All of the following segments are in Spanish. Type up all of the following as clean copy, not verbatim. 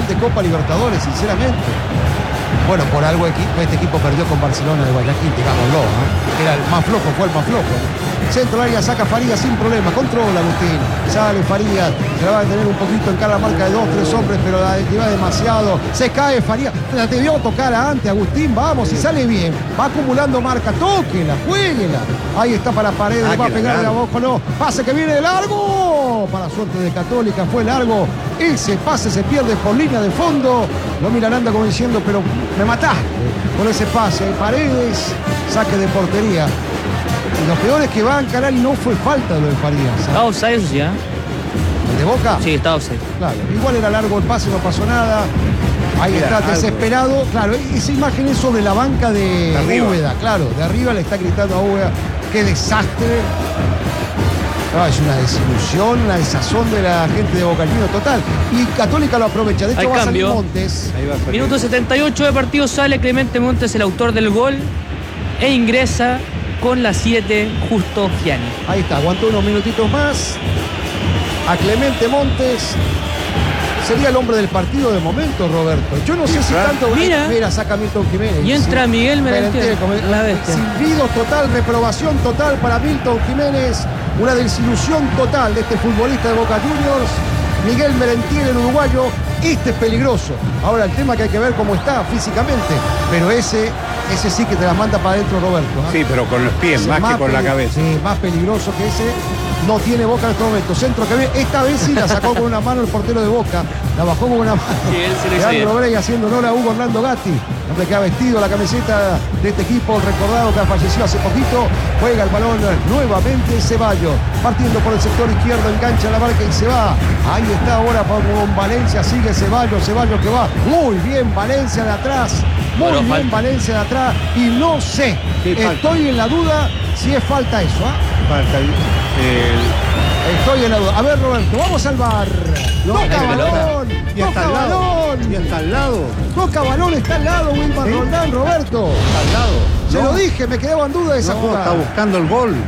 final de Copa Libertadores, sinceramente. Bueno, por algo este equipo perdió con Barcelona de Guayaquil, digámoslo, ¿eh? Era el más flojo, fue el más flojo. Centro del área, saca Farías sin problema, controla Agustín, sale Farías, se la va a tener un poquito en cada marca de 2-3 hombres, pero la lleva demasiado, se cae Farías, la debió tocar antes Agustín, vamos, si sale bien, va acumulando marca, tóquela, jueguela, ahí está para Paredes, va a pegarle a Bojo, no, pase que viene de largo, para suerte de Católica, fue largo, ese pase se pierde por línea de fondo, lo mira Aranda como diciendo, pero me mataste con ese pase, Paredes, saque de portería. Y lo peor es que va a encarar y no fue falta lo de Farías. Está offside, eso sí, ¿eh? ¿El de Boca? Sí, está offside. Claro, igual era largo el pase, no pasó nada. Ahí está, desesperado. Claro, esa imagen es sobre la banca de Úbeda, claro. De arriba le está gritando a Úbeda, qué desastre. No, es una desilusión, una desazón de la gente de Boca Juniors total. Y Católica lo aprovecha. De hecho, va a salir Montes. Minuto 78 de partido, sale Clemente Montes, el autor del gol, e ingresa con la 7 Justo Gianni. Ahí está, aguantó unos minutitos más. A Clemente Montes. Sería el hombre del partido de momento, Roberto. Yo no sé si tanto... Mira, saca Milton Jiménez. Y entra Miguel Merentiel, la bestia. Silbido total, reprobación total para Milton Jiménez. Una desilusión total de este futbolista de Boca Juniors. Miguel Merentiel, el uruguayo. Este es peligroso. Ahora el tema que hay que ver cómo está físicamente. Pero ese sí que te la manda para adentro, Roberto, ¿eh? Sí, pero con los pies, más que con la cabeza. Sí, más peligroso que ese. No tiene Boca en este momento. Centro que ve. Esta vez sí la sacó con una mano el portero de Boca. La bajó con una mano. Sí, él se le Leandro Brey haciendo honor a Hugo Orlando Gatti. Hombre que ha vestido la camiseta de este equipo. Recordado que falleció hace poquito. Juega el balón nuevamente Ceballos. Partiendo por el sector izquierdo. Engancha la marca y se va. Ahí está ahora con Valencia. Sigue Ceballos. Ceballos que va. Muy bien Valencia de atrás. Muy bien falta. Valencia de atrás. Y no sé. Sí, estoy en la duda si es falta eso. Falta. Estoy en la duda. A ver, Roberto, vamos al VAR. Toca balón. Toca balón. Y está al lado. Toca balón, está al lado Wilmar Roldán, Roberto. Está al lado. Se lo dije, me quedaba en duda de esa jugada. Está buscando el gol.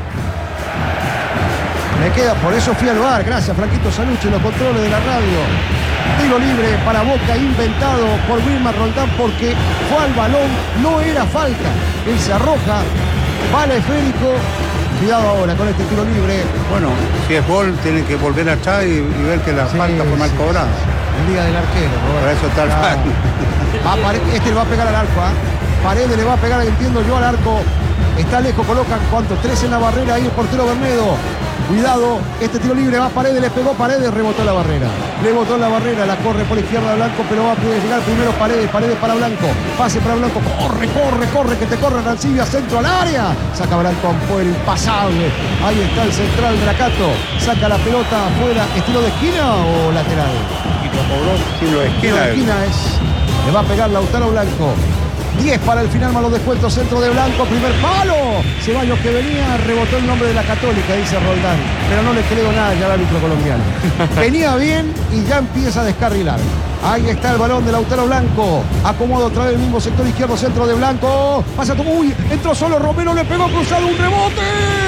Me queda, por eso fui al VAR. Gracias, Franquito Salucci, los controles de la radio. Tiro libre para Boca, inventado por Wilmar Roldán porque fue al balón, no era falta. Él se arroja, va al esférico. Cuidado ahora con este tiro libre. Bueno, si es gol, tiene que volver atrás y ver que la falta fue mal cobrada. El día del arquero. Para eso está el VAR. Este le va a pegar al arco, Paredes le va a pegar, entiendo yo, al arco. Está lejos, colocan ¿cuánto? 3 en la barrera, ahí el portero Bermedo. Cuidado, este tiro libre va a Paredes, le pegó Paredes, rebotó la barrera. Le botó la barrera, la corre por la izquierda Blanco, pero va a poder llegar primero Paredes para Blanco. Pase para Blanco, corre, que te corre Rancibia, centro al área. Saca Blanco por el impasable. Ahí está el central Dracato. Saca la pelota afuera, estilo de esquina o lateral. Y lo cobró estilo de esquina. De esquina es. Le va a pegar Lautaro Blanco. 10 para el final, más los descuentos, centro de Blanco, primer palo. Ceballos que venía, rebotó el nombre de la Católica, dice Roldán. Pero no le creo nada ya al árbitro colombiano. Venía bien y ya empieza a descarrilar. Ahí está el balón de Lautaro Blanco. Acomoda otra vez el mismo sector izquierdo, centro de Blanco. Pasa todo. Uy, entró solo Romero, le pegó cruzado un rebote.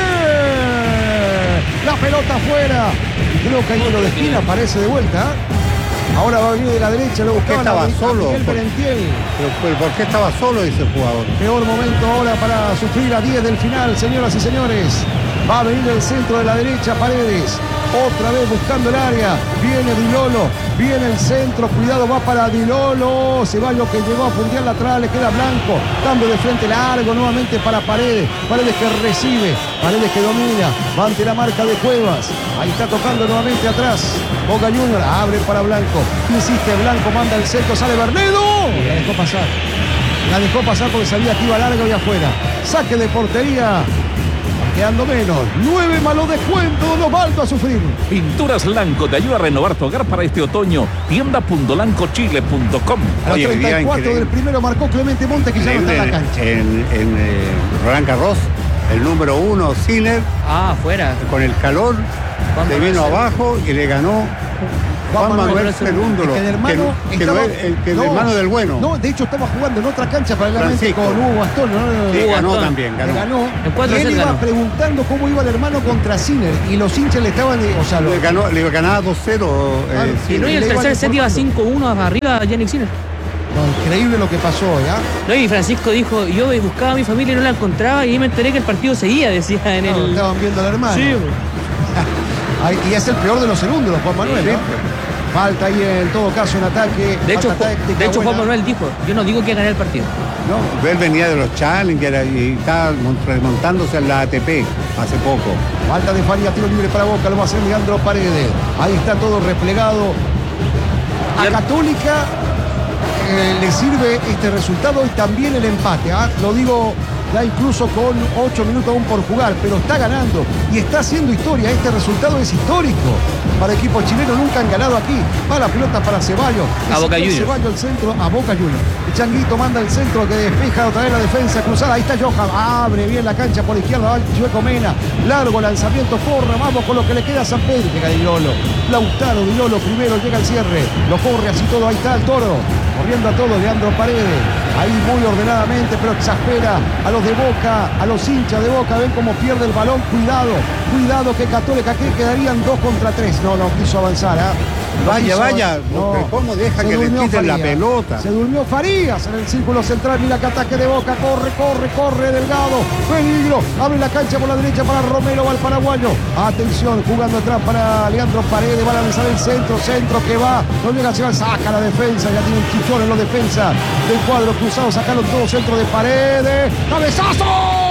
La pelota afuera. Creo que ahí en lo de esquina aparece de vuelta. Ahora va a venir de la derecha, luego estaba solo. Miguel Merentiel. Pero ¿por qué estaba solo ese jugador? Peor momento ahora para sufrir a 10 del final, señoras y señores. Va a venir del centro de la derecha Paredes. Otra vez buscando el área. Viene Dilolo. Viene el centro. Cuidado, va para Dilolo. Ceballos que llegó a puntear la atrás. Le queda Blanco. Cambio de frente largo nuevamente para Paredes. Paredes que recibe. Paredes que domina. Va ante la marca de Cuevas. Ahí está tocando nuevamente atrás. Boca Juniors. Abre para Blanco. Insiste Blanco. Manda el centro. Sale Bernedo. La dejó pasar. La dejó pasar porque sabía que iba largo y afuera. Saque de portería. Quedando menos, 9 más los descuentos, nos falta a sufrir. Pinturas Lanco te ayuda a renovar tu hogar para este otoño. Tienda.lancochile.com. A los 34 del primero marcó Clemente Montes, que ya no está en la cancha. En Roland Garros, el número 1, Sinner. Afuera. Con el calor, se vino abajo y le ganó Juan Manuel Cerúndolo, el hermano que no es el hermano del bueno. No, de hecho estaba jugando en otra cancha paralelamente con Hugo Gastón. Sí, Hugo ganó Gastón. también, Le ganó. En 4 Y él sets iba ganó. preguntando cómo iba el hermano contra Sinner y los hinchas le estaban, o sea, Le ganaba 2-0. Y no, y el le tercer iban set iba informando. 5-1 arriba a Yannick Sinner. No, increíble lo que pasó, ¿ya? No, y Francisco dijo, yo buscaba a mi familia y no la encontraba, y ahí me enteré que el partido seguía, decía en No, el... estaban viendo al hermano. Sí, Y es el peor de los segundos, Juan Manuel, Sí, ¿no? Falta ahí en todo caso un ataque. de hecho, falta táctica Juan buena. Manuel dijo, yo no digo que gané el partido. No, él venía de los Challenger y estaba remontándose a la ATP hace poco. Falta de Faría, tiro libre para Boca, lo va a hacer Leandro Paredes. Ahí está todo replegado. A Católica le sirve este resultado y también el empate. Lo digo ya incluso con 8 minutos aún por jugar, pero está ganando y está haciendo historia. Este resultado es histórico para equipos chilenos, nunca han ganado aquí. Va la pelota para Ceballos. A Boca Juniors. Ceballos el centro, a Boca Juniors. El Changuito manda el centro que despeja otra vez la defensa cruzada. Ahí está Johan, abre bien la cancha por izquierda, va Chueco Mena. Largo lanzamiento, corre, vamos con lo que le queda a San Pedro. Llega Di Lolo, Lautaro Di Lolo primero, llega al cierre. Lo corre así todo, ahí está el Toro. Corriendo a todo, Leandro Paredes. Ahí muy ordenadamente, pero exaspera a los de Boca, a los hinchas de Boca. Ven cómo pierde el balón. Cuidado que Católica, que quedarían 2 contra 3. No quiso avanzar. Vaya, ¿cómo deja que le quiten la pelota? Se durmió Farías en el círculo central. Mira que ataque de Boca. Corre, Delgado. Peligro. Abre la cancha por la derecha para Romero, va el paraguayo. Atención, jugando atrás para Leandro Paredes. Va a lanzar el centro que va. No llega a llegar, saca la defensa. Ya tiene un chichón en la defensa del cuadro cruzado. Sacaron todo centro de Paredes. ¡Cabezazo!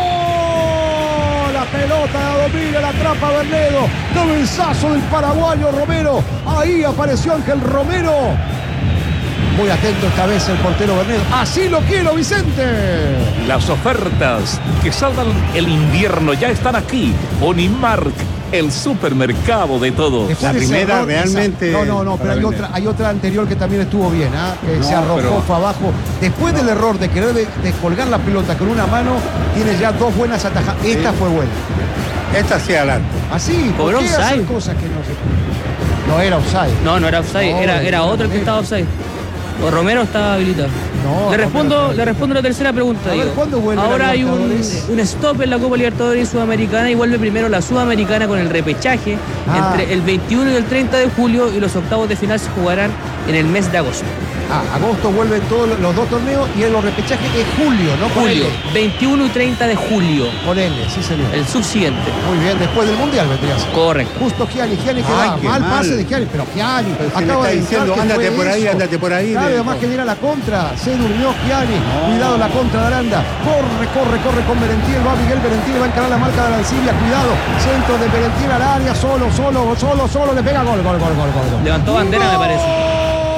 La pelota la domina, la atrapa Bernedo. Cabezazo del paraguayo Romero. Ahí apareció Ángel Romero. Muy atento esta vez el portero Bernedo. Así lo quiero, Vicente. Las ofertas que salvan el invierno ya están aquí. Unimark, el supermercado de todos. Después La de ese primera error, realmente No, pero hay otra anterior que también estuvo bien, que No, se arrojó, pero- fue abajo. Después del error de querer descolgar la pelota con una mano, tiene ya 2 buenas atajadas. Esta fue buena. Esta sí al arco. Así, ¿por Cobró qué hacer offside. cosas que no se... No era offside. No era offside, No, era otro el que estaba offside. O Romero estaba habilitado. No, le respondo Romero. la tercera pregunta. A ver, digo. ¿cuándo vuelve la Ahora hay Libertadores? un stop en la Copa Libertadores y Sudamericana y vuelve primero la Sudamericana con el repechaje entre el 21 y el 30 de julio y los octavos de final se jugarán en el mes de agosto. Agosto vuelven todos los 2 torneos y en los repechajes es julio, ¿no? Con Julio, L. 21 y 30 de julio, Con L, sí señor. el subsiguiente. Muy bien, después del Mundial vendría a ser. Correcto. Justo Gianni que Ay, va, qué mal mal. pase de Gianni, pero Gianni Pero si le acaba está de diciendo, entrar, ¿qué ándate fue por ahí, eso? ándate por ahí. Claro, además que viene a la contra, se durmió Gianni, cuidado la contra de Aranda, corre con Merentiel, va Miguel Merentiel, va a encarar la marca de Arancibia, cuidado, centro de Merentiel al área, solo, le pega gol. Levantó bandera, me parece.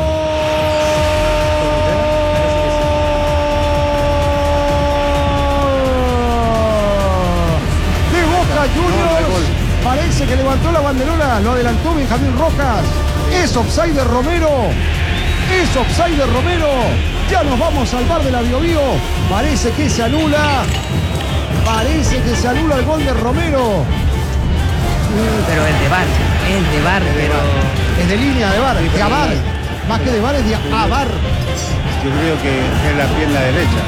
De Boca Juniors, parece que levantó la banderola, lo adelantó Benjamín Rojas, es offside de Romero, ya nos vamos al bar de la Biobío, parece que se anula el gol de Romero. Pero es de bar, pero... Es de línea de bar, de avar, más que de bar es de avar. Yo creo que es la pierna derecha.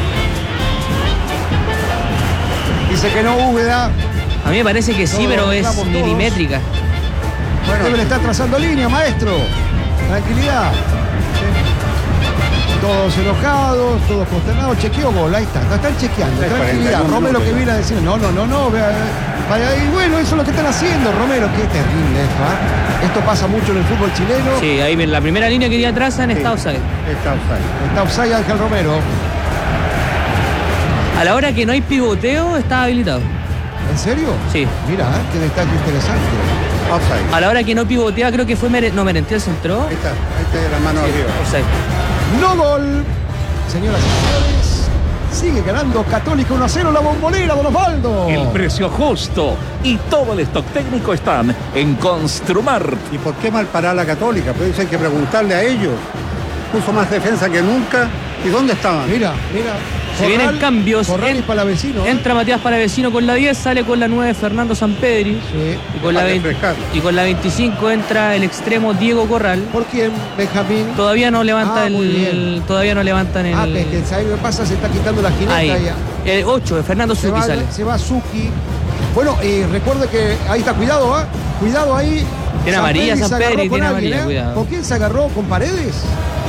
Dice que no, Úbeda. A mí me parece que sí, Todos pero es estamos todos. milimétrica. Deben estar trazando línea, maestro. Tranquilidad. Todos enojados, todos consternados. Chequeo gol, ahí está. Lo están chequeando. Es Tranquilidad. 41 Romero que minutos. viene a decir, no. Y bueno, eso es lo que están haciendo, Romero. Qué terrible esto, Esto pasa mucho en el fútbol chileno. Sí, ahí la primera línea que ya trazan está offside. Está offside. Está offside Ángel Romero. A la hora que no hay pivoteo, está habilitado. ¿En serio? Sí. Mira, qué detalle interesante. Offside. A la hora que no pivotea, creo que fue Merentiel centró. Ahí está la mano arriba. Offside. No gol. Señoras y señores, sigue ganando Católica 1-0 la Bombonera, Don Osvaldo. El precio justo y todo el stock técnico están en Construmart. ¿Y por qué mal parar la Católica? Pues hay que preguntarle a ellos. Puso más defensa que nunca. ¿Y dónde estaban? Mira, Se vienen cambios. Corral y Palavecino. Entra Matías Palavecino con la 10, sale con la 9 Fernando Sampedri. Sí. Y con la 25 entra el extremo Diego Corral. ¿Por quién, Benjamín? Todavía no levanta muy bien. todavía no levantan el. Que ¿sabes qué pasa? Se está quitando la jineta. Ahí. Ya. El 8, Fernando Zucchi sale. Se va Zucchi. Bueno, recuerde que ahí está, cuidado, ¿eh? Cuidado ahí. Tiene amarilla Sampedri, tiene amarilla, cuidado. ¿Con quién se agarró? ¿Con Paredes?